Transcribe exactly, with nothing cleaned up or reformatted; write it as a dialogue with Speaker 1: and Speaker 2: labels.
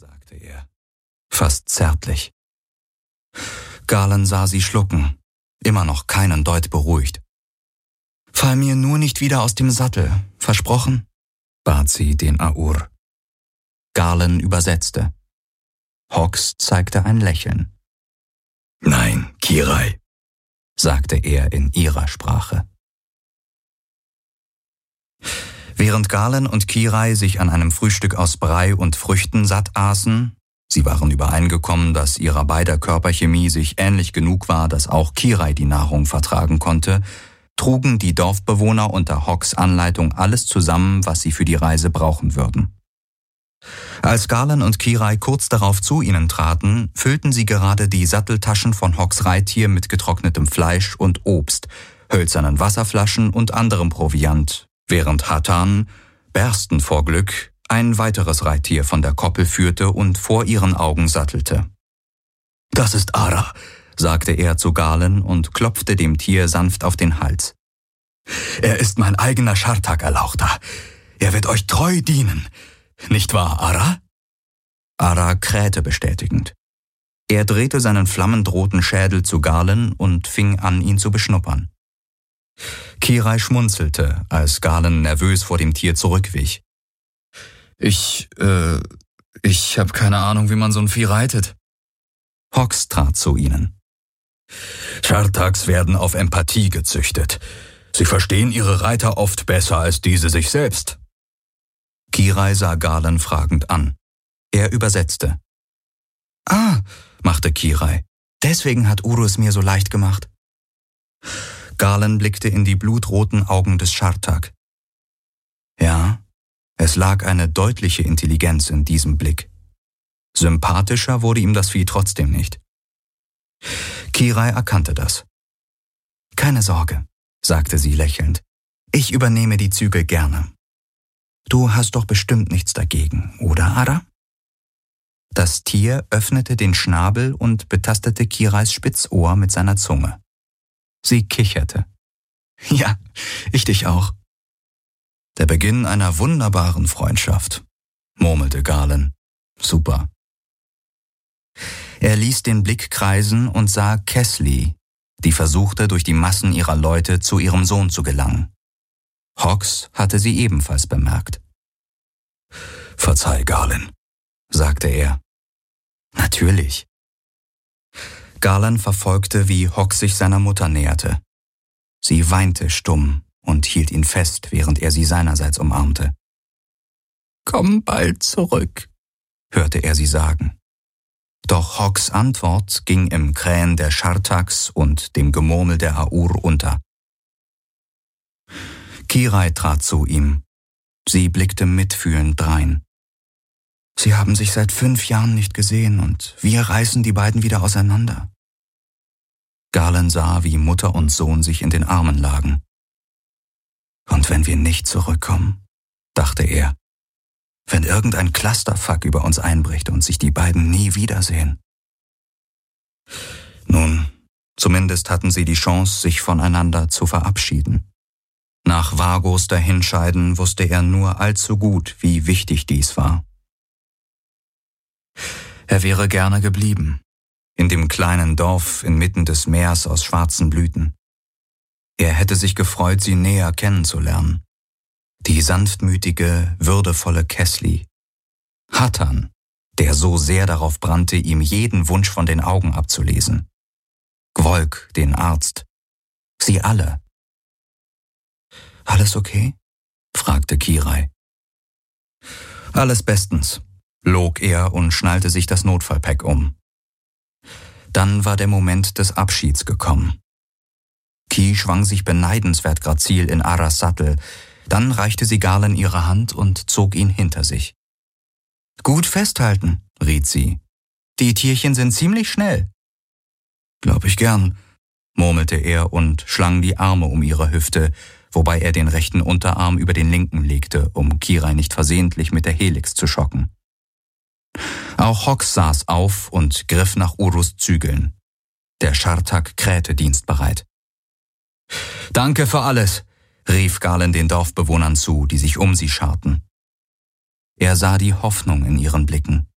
Speaker 1: sagte er, fast zärtlich. Galen sah sie schlucken, immer noch keinen Deut beruhigt. »Fall mir nur nicht wieder aus dem Sattel, versprochen?« bat sie den Aur. Galen übersetzte. Hox zeigte ein Lächeln. »Nein, Kirai«, sagte er in ihrer Sprache. Während Galen und Kirai sich an einem Frühstück aus Brei und Früchten satt aßen, sie waren übereingekommen, dass ihrer beider Körperchemie sich ähnlich genug war, dass auch Kirai die Nahrung vertragen konnte, trugen die Dorfbewohner unter Hox Anleitung alles zusammen, was sie für die Reise brauchen würden. Als Galen und Kirai kurz darauf zu ihnen traten, füllten sie gerade die Satteltaschen von Hox Reittier mit getrocknetem Fleisch und Obst, hölzernen Wasserflaschen und anderem Proviant, während Hatan, berstend vor Glück, ein weiteres Reittier von der Koppel führte und vor ihren Augen sattelte. »Das ist Ara«, sagte er zu Galen und klopfte dem Tier sanft auf den Hals. »Er ist mein eigener Schartak-Erlauchter. Er wird euch treu dienen. Nicht wahr, Ara?« Ara krähte bestätigend. Er drehte seinen flammend roten Schädel zu Galen und fing an, ihn zu beschnuppern. Kirai schmunzelte, als Galen nervös vor dem Tier zurückwich. »Ich, äh, ich hab keine Ahnung, wie man so ein Vieh reitet.« Hox trat zu ihnen. »Schartaks werden auf Empathie gezüchtet. Sie verstehen ihre Reiter oft besser als diese sich selbst.« Kirai sah Galen fragend an. Er übersetzte. »Ah«, machte Kirai, »deswegen hat Uru es mir so leicht gemacht.« Galen blickte in die blutroten Augen des Schartak. Ja, es lag eine deutliche Intelligenz in diesem Blick. Sympathischer wurde ihm das Vieh trotzdem nicht. Kirai erkannte das. »Keine Sorge«, sagte sie lächelnd. »Ich übernehme die Zügel gerne. Du hast doch bestimmt nichts dagegen, oder, Ara?« Das Tier öffnete den Schnabel und betastete Kirais Spitzohr mit seiner Zunge. Sie kicherte. »Ja, ich dich auch.« »Der Beginn einer wunderbaren Freundschaft«, murmelte Galen. »Super.« Er ließ den Blick kreisen und sah Kesli, die versuchte, durch die Massen ihrer Leute zu ihrem Sohn zu gelangen. Hox hatte sie ebenfalls bemerkt. »Verzeih, Galen«, sagte er. »Natürlich.« Galen verfolgte, wie Hox sich seiner Mutter näherte. Sie weinte stumm und hielt ihn fest, während er sie seinerseits umarmte. »Komm bald zurück«, hörte er sie sagen. Doch Hox' Antwort ging im Krähen der Schartaks und dem Gemurmel der Aur unter. Kirai trat zu ihm. Sie blickte mitfühlend drein. »Sie haben sich seit fünf Jahren nicht gesehen und wir reißen die beiden wieder auseinander.« Galen sah, wie Mutter und Sohn sich in den Armen lagen. »Und wenn wir nicht zurückkommen«, dachte er, »wenn irgendein Clusterfuck über uns einbricht und sich die beiden nie wiedersehen.« Nun, zumindest hatten sie die Chance, sich voneinander zu verabschieden. Nach Vagos Dahinscheiden wusste er nur allzu gut, wie wichtig dies war. Er wäre gerne geblieben, in dem kleinen Dorf inmitten des Meers aus schwarzen Blüten. Er hätte sich gefreut, sie näher kennenzulernen. Die sanftmütige, würdevolle Kesli. Hatan, der so sehr darauf brannte, ihm jeden Wunsch von den Augen abzulesen. Gwolk, den Arzt. Sie alle. »Alles okay?« fragte Kirai. »Alles bestens«, log er und schnallte sich das Notfallpack um. Dann war der Moment des Abschieds gekommen. Ki schwang sich beneidenswert grazil in Aras Sattel, dann reichte sie Galen ihre Hand und zog ihn hinter sich. »Gut festhalten«, riet sie. »Die Tierchen sind ziemlich schnell.« »Glaub ich gern«, murmelte er und schlang die Arme um ihre Hüfte, wobei er den rechten Unterarm über den linken legte, um Kirai nicht versehentlich mit der Helix zu schocken. Auch Hox saß auf und griff nach Urus Zügeln. Der Schartak krähte dienstbereit. »Danke für alles«, rief Galen den Dorfbewohnern zu, die sich um sie scharten. Er sah die Hoffnung in ihren Blicken.